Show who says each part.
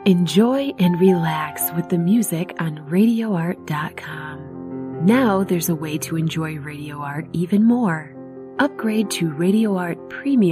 Speaker 1: Enjoy and relax with the music on RadioArt.com. Now there's a way to enjoy Radio Art even more. Upgrade to Radio Art Premium